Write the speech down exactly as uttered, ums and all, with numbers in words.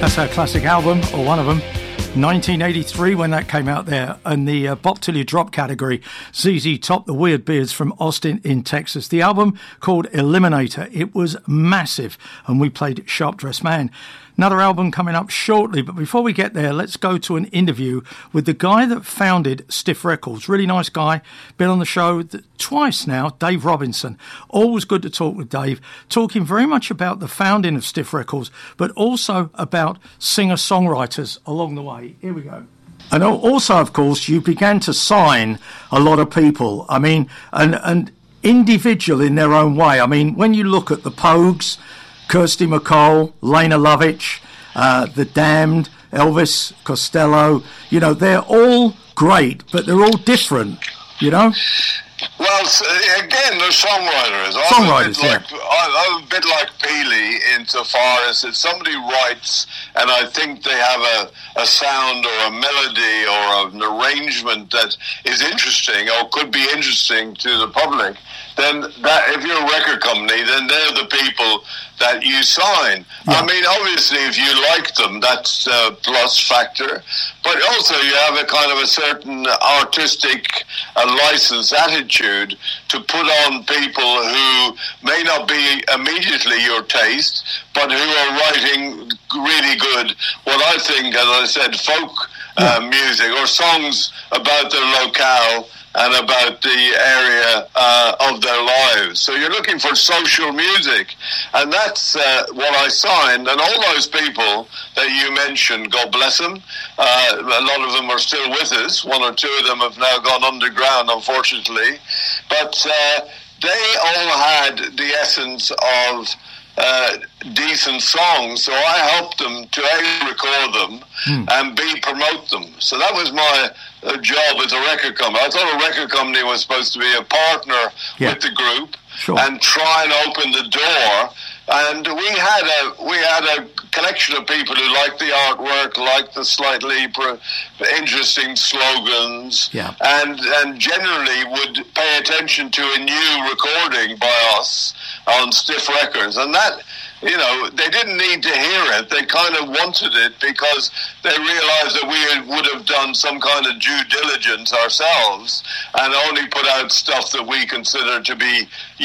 That's our classic album, or one of them. nineteen eighty-three when that came out there, and the uh, Bop Till You Drop category. Z Z Top, the Weird Beards from Austin in Texas. The album called Eliminator. It was massive, and we played Sharp Dressed Man. Another album coming up shortly, but before we get there, let's go to an interview with the guy that founded Stiff Records. Really nice guy, been on the show twice now, Dave Robinson. Always good to talk with Dave, talking very much about the founding of Stiff Records, but also about singer-songwriters along the way. Here we go. And also, of course, you began to sign a lot of people. I mean, and, and individual in their own way. I mean, when you look at the Pogues, Kirsty MacColl, Lena Lovitch, uh, The Damned, Elvis Costello, you know, they're all great, but they're all different, you know? Well, again, they're songwriters. Songwriters, I'm yeah. Like, I'm a bit like Peely insofar as if somebody writes and I think they have a, a sound or a melody or an arrangement that is interesting or could be interesting to the public, then that, if you're a record company, then they're the people that you sign. Yeah. I mean, obviously, if you like them, that's a plus factor. But also, you have a kind of a certain artistic uh, license attitude to put on people who may not be immediately your taste, but who are writing really good, what I think, as I said, folk uh, yeah. music or songs about their locale and about the area uh, of their lives. So you're looking for social music, and that's uh, what I signed. And all those people that you mentioned, God bless them, uh, a lot of them are still with us. One or two of them have now gone underground, unfortunately. But uh, they all had the essence of uh, decent songs, so I helped them to A, record them, mm. and B, promote them. So that was my uh, job as a record company. I thought a record company was supposed to be a partner yeah. with the group sure. and try and open the door. And we had a we had a collection of people who liked the artwork, liked the slightly pro- interesting slogans, yeah. and and generally would pay attention to a new recording by us on Stiff Records. And that, you know, they didn't need to hear it. They kind of wanted it because they realized that we would have done some kind of due diligence ourselves and only put out stuff that we consider to be